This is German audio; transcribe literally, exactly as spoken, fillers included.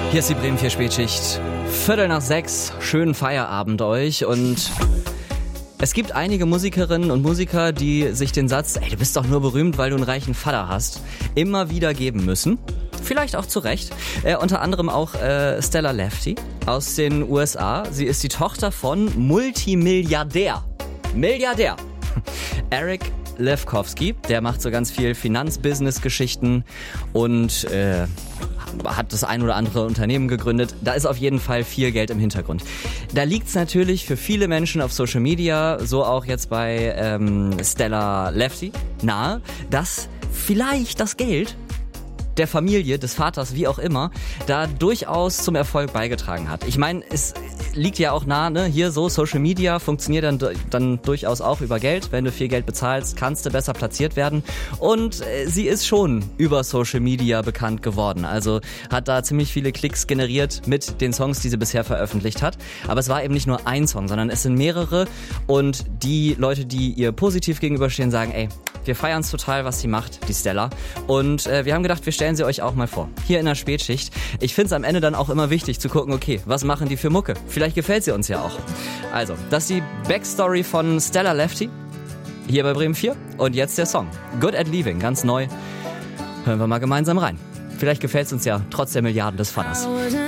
Hier ist die Bremen vier Spätschicht. Viertel nach sechs. Schönen Feierabend euch. Und es gibt einige Musikerinnen und Musiker, die sich den Satz, ey, du bist doch nur berühmt, weil du einen reichen Vater hast, immer wieder geben müssen. Vielleicht auch zu Recht. Äh, unter anderem auch äh, Stella Lefty aus den U S A. Sie ist die Tochter von Multimilliardär. Milliardär. Eric Lefkowski, der macht so ganz viel Finanzbusiness-Geschichten und äh, hat das ein oder andere Unternehmen gegründet. Da ist auf jeden Fall viel Geld im Hintergrund. Da liegt's natürlich für viele Menschen auf Social Media, so auch jetzt bei ähm, Stella Lefty, nahe, dass vielleicht das Geld der Familie, des Vaters, wie auch immer, da durchaus zum Erfolg beigetragen hat. Ich meine, es liegt ja auch nah, ne? Hier so Social Media funktioniert dann, dann durchaus auch über Geld. Wenn du viel Geld bezahlst, kannst du besser platziert werden. Und äh, sie ist schon über Social Media bekannt geworden. Also hat da ziemlich viele Klicks generiert mit den Songs, die sie bisher veröffentlicht hat. Aber es war eben nicht nur ein Song, sondern es sind mehrere. Und die Leute, die ihr positiv gegenüberstehen, sagen, ey, wir feiern es total, was sie macht, die Stella. Und äh, wir haben gedacht, wir stellen sie euch auch mal vor. Hier in der Spätschicht. Ich finde es am Ende dann auch immer wichtig zu gucken, okay, was machen die für Mucke? Vielleicht gefällt sie uns ja auch. Also, das ist die Backstory von Stella Lefty. Hier bei Bremen vier. Und jetzt der Song. Good at Leaving, ganz neu. Hören wir mal gemeinsam rein. Vielleicht gefällt es uns ja trotz der Milliarden des Vaters.